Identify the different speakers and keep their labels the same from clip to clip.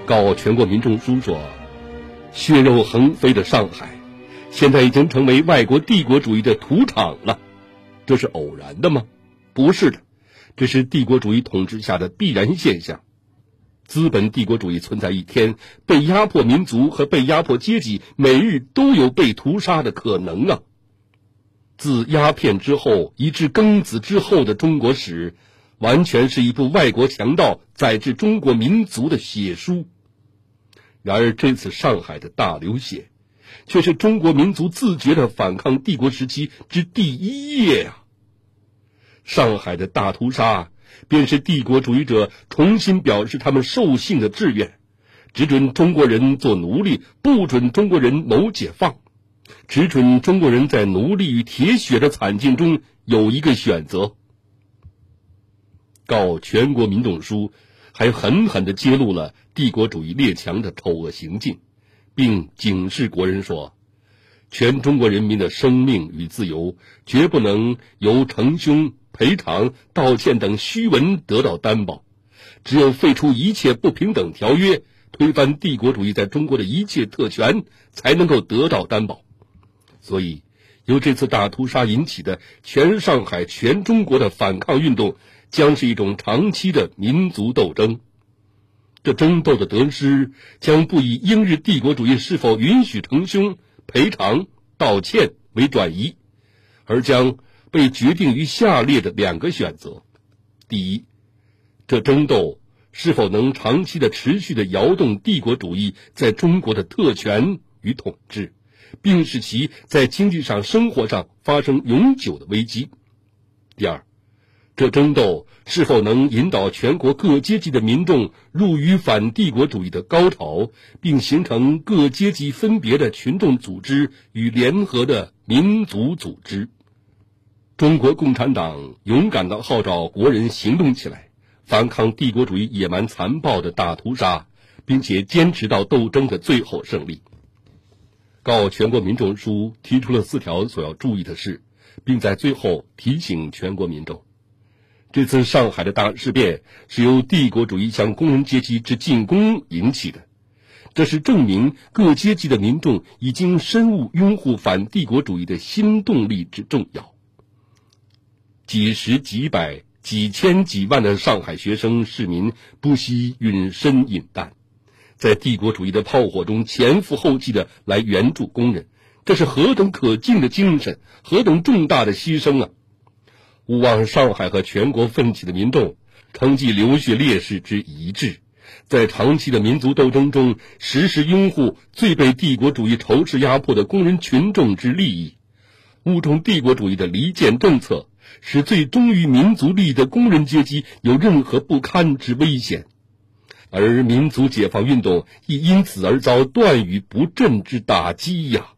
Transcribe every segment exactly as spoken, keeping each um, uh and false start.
Speaker 1: 告全国民众书说，血肉横飞的上海现在已经成为外国帝国主义的土场了。这是偶然的吗？不是的，这是帝国主义统治下的必然现象。资本帝国主义存在一天，被压迫民族和被压迫阶级每日都有被屠杀的可能啊！自鸦片之后一至庚子之后的中国史，完全是一部外国强盗宰制中国民族的血书。然而这次上海的大流血，却是中国民族自觉的反抗帝国时期之第一页啊！上海的大屠杀便是帝国主义者重新表示他们兽性的志愿，只准中国人做奴隶，不准中国人谋解放，只准中国人在奴隶与铁血的惨境中有一个选择。告全国民众书还狠狠地揭露了帝国主义列强的丑恶行径，并警示国人说，全中国人民的生命与自由绝不能由惩凶、赔偿、道歉等虚文得到担保，只有废除一切不平等条约，推翻帝国主义在中国的一切特权，才能够得到担保。所以由这次大屠杀引起的全上海全中国的反抗运动，将是一种长期的民族斗争。这争斗的得失将不以英日帝国主义是否允许惩凶、赔偿、道歉为转移，而将被决定于下列的两个选择。第一，这争斗是否能长期的持续的摇动帝国主义在中国的特权与统治，并使其在经济上、生活上发生永久的危机。第二，这争斗是否能引导全国各阶级的民众入于反帝国主义的高潮，并形成各阶级分别的群众组织与联合的民族组织。中国共产党勇敢地号召国人行动起来，反抗帝国主义野蛮残暴的大屠杀，并且坚持到斗争的最后胜利。告全国民众书提出了四条所要注意的事，并在最后提醒全国民众，这次上海的大事变是由帝国主义向工人阶级之进攻引起的，这是证明各阶级的民众已经深悟拥护反帝国主义的新动力之重要。几十几百几千几万的上海学生市民不惜陨身饮弹，在帝国主义的炮火中前赴后继的来援助工人，这是何等可敬的精神，何等重大的牺牲啊！勿忘上海和全国奋起的民众承继流血烈士之遗志，在长期的民族斗争中时时拥护最被帝国主义仇视压迫的工人群众之利益，误中帝国主义的离间政策，使最忠于民族利益的工人阶级有任何不堪之危险，而民族解放运动亦因此而遭断与不振之打击呀！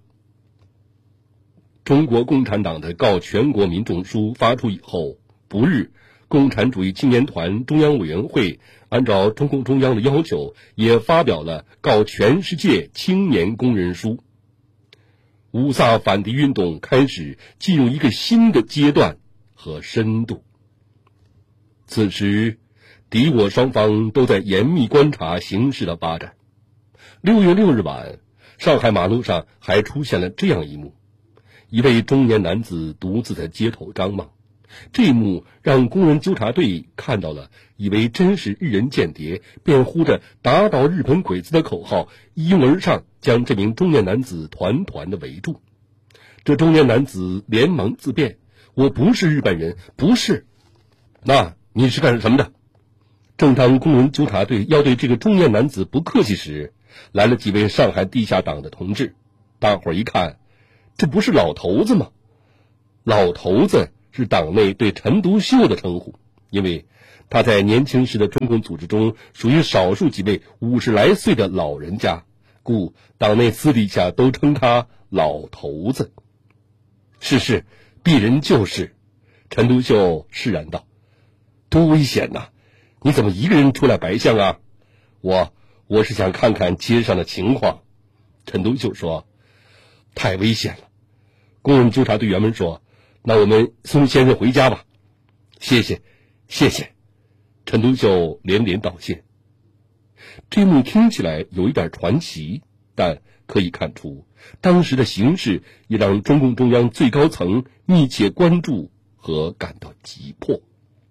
Speaker 1: 中国共产党的告全国民众书发出以后，不日，共产主义青年团中央委员会按照中共中央的要求，也发表了告全世界青年工人书。五卅反帝运动开始进入一个新的阶段和深度。此时敌我双方都在严密观察形势的发展。六月六日晚，上海马路上还出现了这样一幕，一位中年男子独自在街头张望，这一幕让工人纠察队看到了，以为真是日人间谍，便呼着打倒日本鬼子的口号一拥而上，将这名中年男子团团的围住。这中年男子连忙自辩，我不是日本人，不是。那你是干什么的？正当工人纠察队要对这个中年男子不客气时，来了几位上海地下党的同志。大伙儿一看，这不是老头子吗？老头子是党内对陈独秀的称呼，因为他在年轻时的中共组织中属于少数几位五十来岁的老人家，故党内私底下都称他老头子。是是，鄙人就是。陈独秀释然道，多危险呐！你怎么一个人出来白相啊？我我是想看看街上的情况。陈独秀说，太危险了。工人纠察队员们说，那我们送先生回家吧。谢谢谢谢。陈独秀连连道谢。 这幕听起来有一点传奇，但可以看出当时的形势也让中共中央最高层密切关注和感到急迫。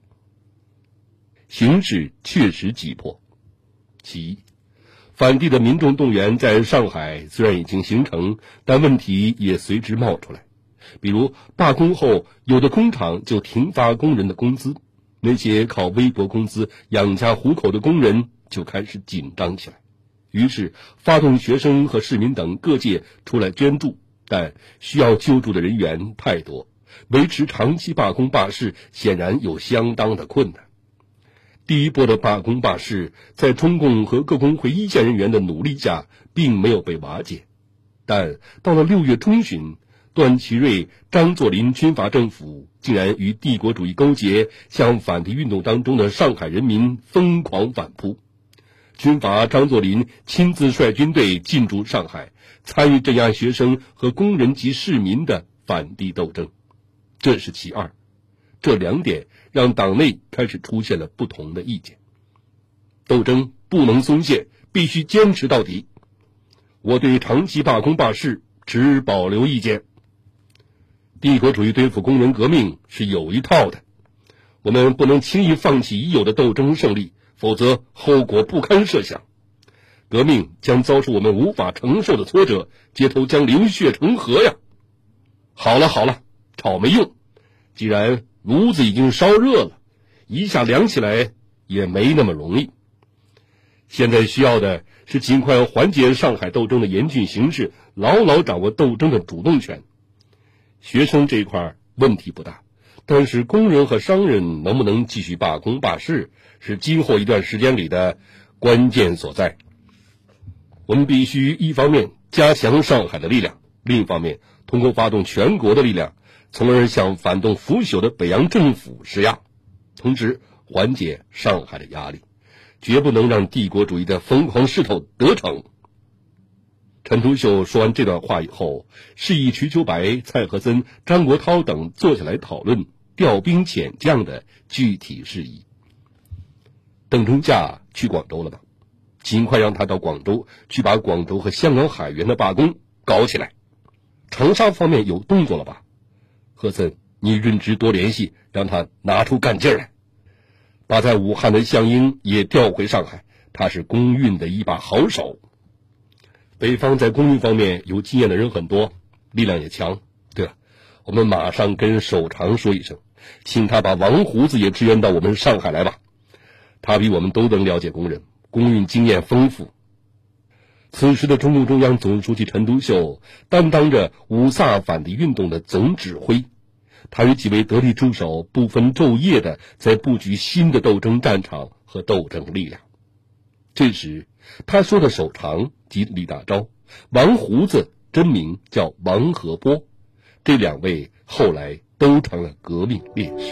Speaker 1: 形势确实急迫。其一，反帝的民众动员在上海虽然已经形成，但问题也随之冒出来。比如罢工后，有的工厂就停发工人的工资，那些靠微薄工资养家糊口的工人就开始紧张起来。于是发动学生和市民等各界出来捐助，但需要救助的人员太多，维持长期罢工罢市显然有相当的困难。第一波的罢工罢市在中共和各工会一线人员的努力下并没有被瓦解，但到了六月中旬，段祺瑞、张作霖军阀政府竟然与帝国主义勾结，向反帝运动当中的上海人民疯狂反扑。军阀张作霖亲自率军队进驻上海，参与镇压学生和工人及市民的反帝斗争。这是其二。这两点让党内开始出现了不同的意见。斗争不能松懈，必须坚持到底。我对长期罢工罢市持保留意见。帝国主义对付工人革命是有一套的，我们不能轻易放弃已有的斗争胜利，否则后果不堪设想。革命将遭受我们无法承受的挫折，街头将流血成河呀！好了好了，吵没用，既然炉子已经烧热了，一下凉起来也没那么容易。现在需要的是尽快缓解上海斗争的严峻形势，牢牢掌握斗争的主动权。学生这一块问题不大，但是工人和商人能不能继续罢工罢市，是今后一段时间里的关键所在。我们必须一方面加强上海的力量，另一方面通过发动全国的力量，从而向反动腐朽的北洋政府施压，同时缓解上海的压力，绝不能让帝国主义的疯狂势头得逞。陈独秀说完这段话以后，示意瞿秋白、蔡和森、张国焘等坐下来讨论调兵遣将的具体事宜。邓中夏去广州了吧？尽快让他到广州去把广州和香港海员的罢工搞起来。长沙方面有动作了吧？和森，你润之多联系，让他拿出干劲来，把在武汉的项英也调回上海，他是工运的一把好手。北方在工运方面有经验的人很多，力量也强。对了，我们马上跟守常说一声，请他把王胡子也支援到我们上海来吧，他比我们都能了解工人，工运经验丰富。此时的中共中央总书记陈独秀担当着五卅反帝运动的总指挥，他与几位得力助手不分昼夜的在布局新的斗争战场和斗争力量。这时他说的守常即李大钊，王胡子真名叫王和波，这两位后来都成了革命烈士。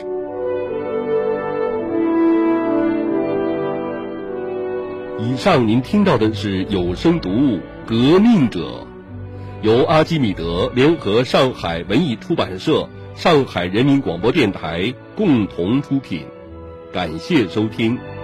Speaker 1: 以上您听到的是有声读物《革命者》，由阿基米德联合上海文艺出版社、上海人民广播电台共同出品，感谢收听。